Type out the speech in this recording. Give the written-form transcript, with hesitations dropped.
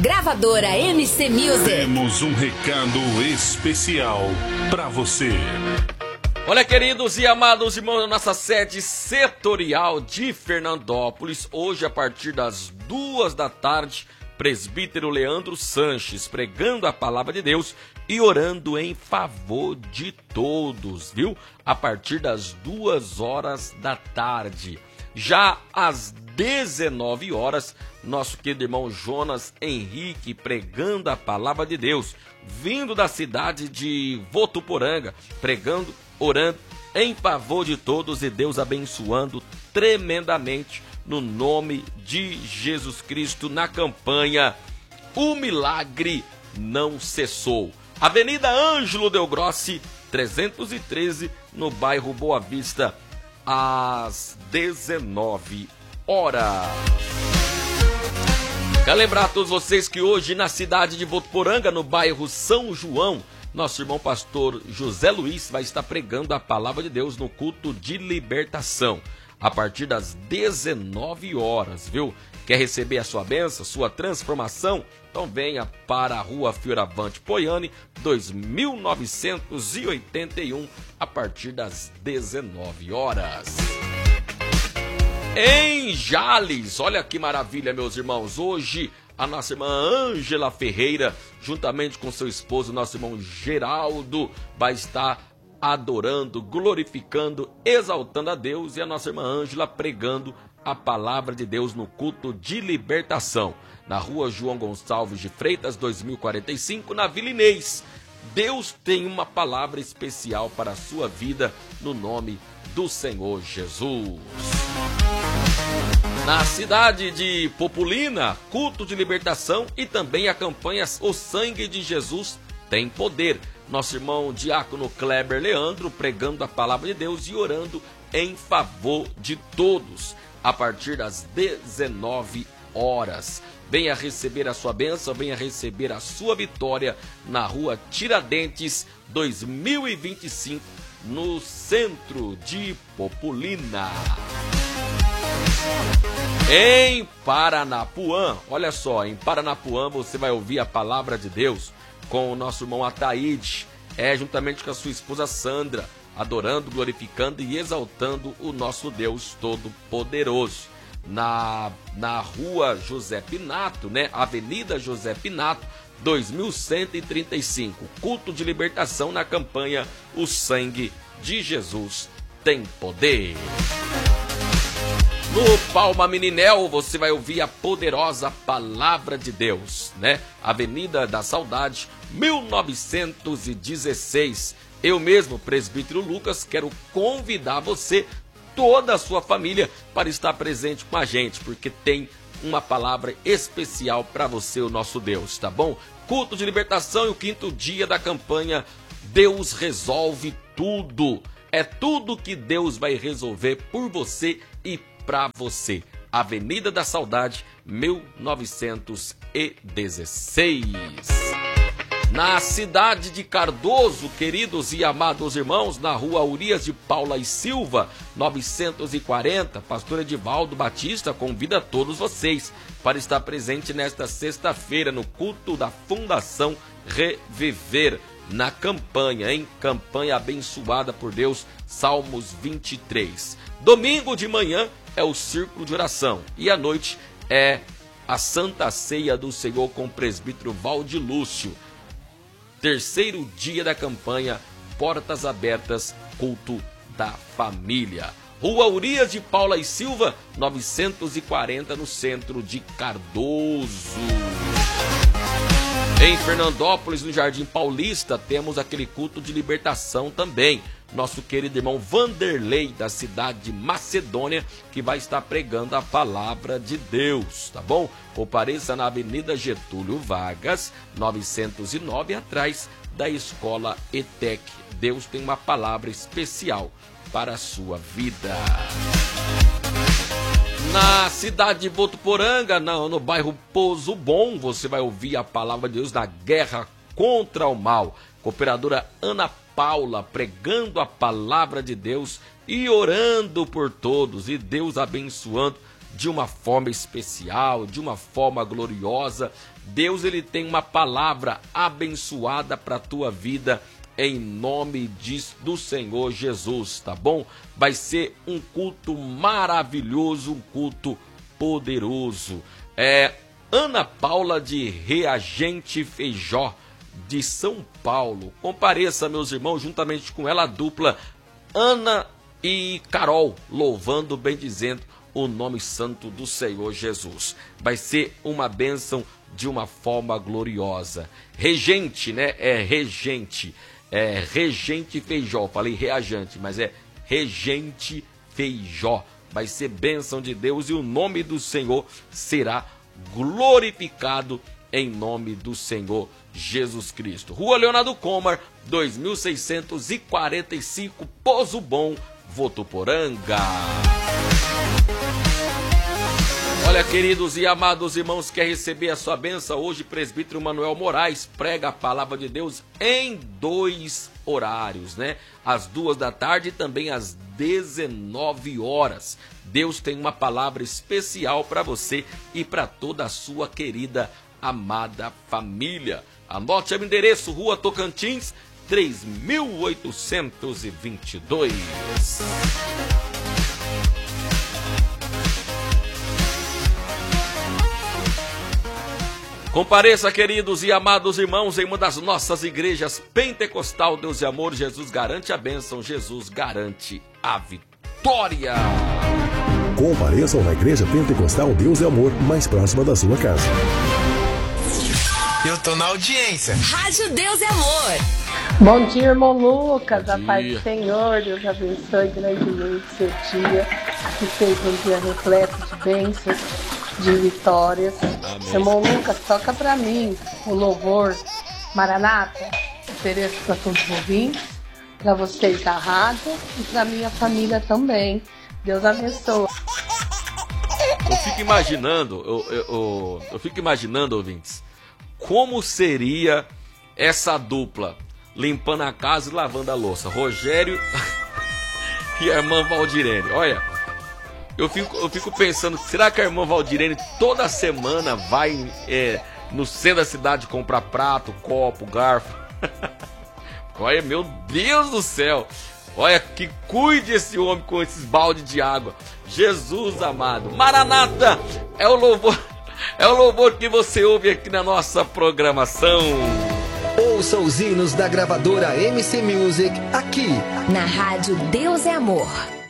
Gravadora MC Music. Temos um recado especial para você. Olha, queridos e amados irmãos da nossa sede setorial de Fernandópolis, hoje a partir das 2 da tarde, presbítero Leandro Sanches pregando a palavra de Deus e orando em favor de todos, viu? A partir das 2 horas da tarde. Já às 19 horas, nosso querido irmão Jonas Henrique pregando a palavra de Deus, vindo da cidade de Votuporanga, pregando, orando em favor de todos e Deus abençoando tremendamente no nome de Jesus Cristo na campanha O Milagre Não Cessou. Avenida Ângelo Del Grossi, 313, no bairro Boa Vista, às 19 horas. Quero lembrar a todos vocês que hoje na cidade de Votuporanga, no bairro São João, nosso irmão pastor José Luiz vai estar pregando a palavra de Deus no culto de libertação, a partir das 19 horas, viu? Quer receber a sua bênção, sua transformação? Então venha para a rua Fioravante Poiani, 2981, a partir das 19 horas. Em Jales, olha que maravilha, meus irmãos, hoje a nossa irmã Ângela Ferreira, juntamente com seu esposo, nosso irmão Geraldo, vai estar adorando, glorificando, exaltando a Deus, e a nossa irmã Ângela pregando a palavra de Deus no culto de libertação, na rua João Gonçalves de Freitas, 2045, na Vila Inês. Deus tem uma palavra especial para a sua vida, no nome do Senhor Jesus. Na cidade de Populina, culto de libertação e também a campanha O Sangue de Jesus Tem Poder. Nosso irmão diácono Kleber Leandro pregando a palavra de Deus e orando em favor de todos, a partir das 19 horas. Venha receber a sua bênção, venha receber a sua vitória na rua Tiradentes, 2025, no centro de Populina. Em Paranapuã, olha só, em Paranapuã você vai ouvir a palavra de Deus com o nosso irmão Ataíde, juntamente com a sua esposa Sandra, adorando, glorificando e exaltando o nosso Deus Todo-Poderoso. Na rua José Pinato, Avenida José Pinato, 2135, culto de libertação na campanha O Sangue de Jesus Tem Poder. No Palma Meninel você vai ouvir a poderosa palavra de Deus, Avenida da Saudade, 1916. Eu mesmo, presbítero Lucas, quero convidar você, toda a sua família, para estar presente com a gente, porque tem uma palavra especial para você, o nosso Deus, tá bom? Culto de libertação e o 5º dia da campanha Deus Resolve Tudo. É tudo que Deus vai resolver por você e para você. Avenida da Saudade, 1916. Na cidade de Cardoso, queridos e amados irmãos, na rua Urias de Paula e Silva, 940, pastor Edivaldo Batista convida todos vocês para estar presente nesta sexta-feira no culto da Fundação Reviver, na campanha, campanha abençoada por Deus, Salmos 23. Domingo de manhã é o círculo de oração e à noite é a Santa Ceia do Senhor com o presbítero Valdilúcio. 3º dia da campanha, portas abertas, culto da família. Rua Urias de Paula e Silva, 940, no centro de Cardoso. Em Fernandópolis, no Jardim Paulista, temos aquele culto de libertação também. Nosso querido irmão Vanderlei, da cidade de Macedônia, que vai estar pregando a palavra de Deus, tá bom? Compareça na Avenida Getúlio Vargas, 909, atrás da Escola ETEC. Deus tem uma palavra especial para a sua vida. Na cidade de Votuporanga, no bairro Pouso Bom, você vai ouvir a palavra de Deus na guerra contra o mal. Cooperadora Ana Paula pregando a palavra de Deus e orando por todos, e Deus abençoando de uma forma especial, de uma forma gloriosa. Deus, ele tem uma palavra abençoada para a tua vida, em nome do Senhor Jesus, tá bom? Vai ser um culto maravilhoso, um culto poderoso. Ana Paula de Reagente Feijó, de São Paulo. Compareça, meus irmãos, juntamente com ela, a dupla Ana e Carol, louvando, bendizendo o nome santo do Senhor Jesus. Vai ser uma bênção de uma forma gloriosa. Regente, né? Regente Feijó. Falei reagente, mas é Regente Feijó. Vai ser bênção de Deus e o nome do Senhor será glorificado em nome do Senhor Jesus Cristo. Rua Leonardo Comar, 2645, Pozo Bom, Votuporanga. Olha, queridos e amados irmãos, quer receber a sua bênção? Hoje, presbítero Manuel Moraes prega a palavra de Deus em 2 horários, né? Às 2 da tarde e também às 19 horas. Deus tem uma palavra especial para você e para toda a sua querida, amada família. Anote o endereço: Rua Tocantins, 3822. Compareça, queridos e amados irmãos, em uma das nossas igrejas pentecostal. Deus e amor, Jesus garante a bênção, Jesus garante a vitória. Compareçam na igreja pentecostal Deus e Amor, mais próxima da sua casa. Eu tô na audiência. Rádio Deus e Amor. Bom dia, irmão Lucas. Bom a paz dia. do Senhor. Deus abençoe grandemente seu dia. Que seja um dia repleto de bênçãos, de vitórias. Amém. Irmão Lucas, toca pra mim o louvor Maranata. Ofereço para todos os ouvintes, para vocês da rádio e para minha família também. Deus abençoe. Eu fico imaginando, eu fico imaginando, ouvintes, como seria essa dupla limpando a casa e lavando a louça. Rogério e a irmã Valdirene. Olha, eu fico pensando, será que a irmã Valdirene toda semana vai no centro da cidade comprar prato, copo, garfo? Olha, meu Deus do céu. Olha, que cuide esse homem com esses baldes de água. Jesus amado. Maranata é o louvor que você ouve aqui na nossa programação. Ouça os hinos da gravadora MC Music aqui Na Rádio Deus é Amor.